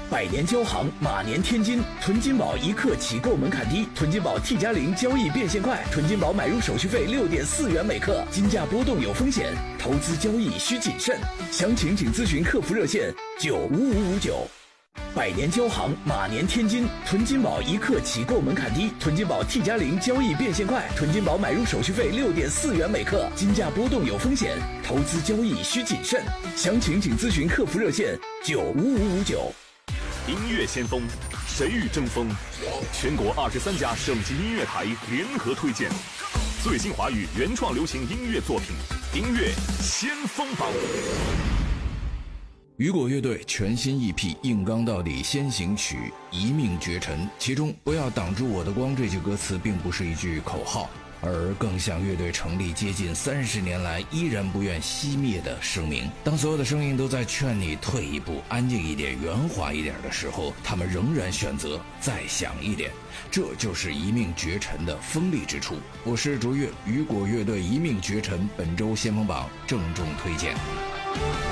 百年交行，马年天金。囤金宝一刻起购门槛低，囤金宝 T+0交易变现快，囤金宝买入手续费6.4元每克，金价波动有风险，投资交易需谨慎。详情请咨询客服热线95559。百年交行，马年天金。囤金宝一刻起购门槛低，囤金宝 T+0交易变现快，囤金宝买入手续费6.4元每克，金价波动有风险，投资交易需谨慎。详情请咨询客服热线95559。 音乐先锋，谁与争锋？全国23家省级音乐台联合推荐最新华语原创流行音乐作品，音乐先锋榜。 雨果乐队全新 EP 硬刚到底先行曲《一命绝尘》，其中不要挡住我的光这句歌词并不是一句口号，而更像乐队成立接近30年来依然不愿熄灭的声明。当所有的声音都在劝你退一步，安静一点，圆滑一点的时候，他们仍然选择再响一点，这就是一命绝尘的锋利之处。我是卓越，雨果乐队《一命绝尘》本周先锋榜郑重推荐。